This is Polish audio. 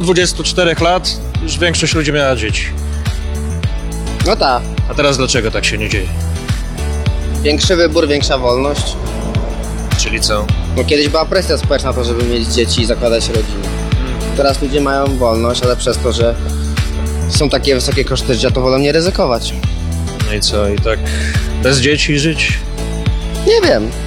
24 lat już większość ludzi miała dzieci. No tak. A teraz dlaczego tak się nie dzieje? Większy wybór, większa wolność. Czyli co? No kiedyś była presja społeczna na to, żeby mieć dzieci i zakładać rodziny. Teraz ludzie mają wolność, ale przez to, że są takie wysokie koszty życia, to wolą nie ryzykować. No i co? I tak bez dzieci żyć? Nie wiem.